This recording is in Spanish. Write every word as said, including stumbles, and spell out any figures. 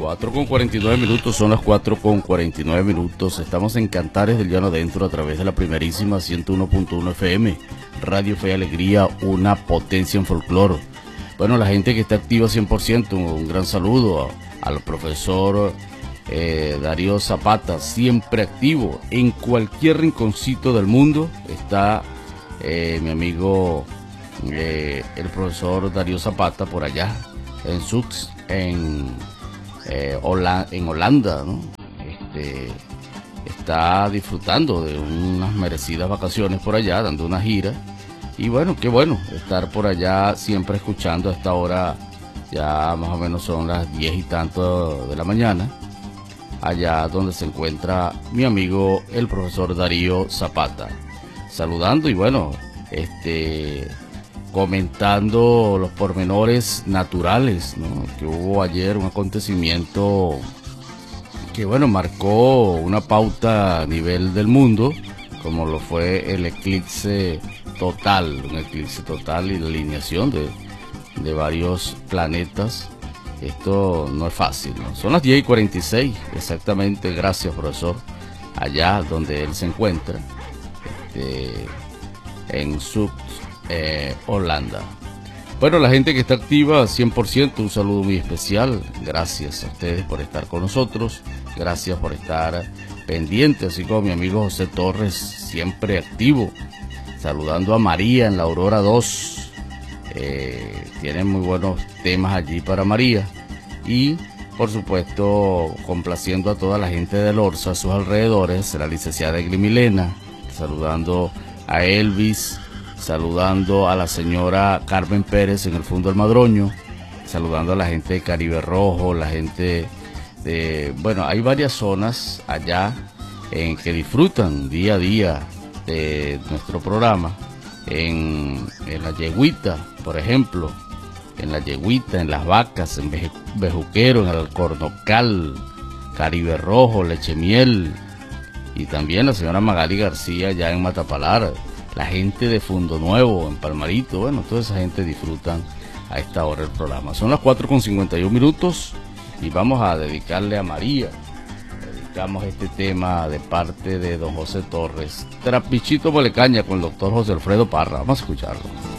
cuatro con cuarenta y nueve minutos, son las cuatro con cuarenta y nueve minutos. Estamos en Cantares del Llano Adentro a través de la primerísima ciento uno punto uno F M, Radio Fe y Alegría, una potencia en folclore. Bueno, la gente que está activa cien por ciento, un gran saludo a, al profesor eh, Darío Zapata, siempre activo en cualquier rinconcito del mundo. Está eh, mi amigo eh, el profesor Darío Zapata por allá en Sux, en, eh, Hola, en Holanda, ¿no? Este, está disfrutando de unas merecidas vacaciones por allá, dando una gira. Y bueno, qué bueno estar por allá siempre escuchando a esta hora, ya más o menos son las diez y tanto de la mañana, allá donde se encuentra mi amigo el profesor Darío Zapata, saludando y bueno, este... comentando los pormenores naturales, ¿no? Que hubo ayer un acontecimiento que bueno, marcó una pauta a nivel del mundo, como lo fue el eclipse total, un eclipse total y la alineación de, de varios planetas. Esto no es fácil, ¿no? Son las diez y cuarenta y seis exactamente, gracias profesor, allá donde él se encuentra, este, en su Eh, Holanda. Bueno, la gente que está activa cien por ciento, un saludo muy especial. Gracias a ustedes por estar con nosotros, gracias por estar pendientes, así como mi amigo José Torres, siempre activo, saludando a María en la Aurora dos. Eh, tienen muy buenos temas allí para María y por supuesto complaciendo a toda la gente de Lorza, a sus alrededores, la licenciada Eglimilena, saludando a Elvis, saludando a la señora Carmen Pérez en el Fondo del Madroño, saludando a la gente de Caribe Rojo, la gente de... Bueno, hay varias zonas allá en que disfrutan día a día de nuestro programa, en, en la Yeguita, por ejemplo, en la Yeguita, en Las Vacas, en Bejuquero, en el Cornocal, Caribe Rojo, Lechemiel, y también la señora Magali García ya en Matapalar, la gente de Fundo Nuevo, en Palmarito. Bueno, toda esa gente disfrutan a esta hora el programa. Son las cuatro con cincuenta y uno minutos y vamos a dedicarle a María. Dedicamos este tema de parte de don José Torres. Trapichito Bolecaña con el doctor José Alfredo Parra. Vamos a escucharlo.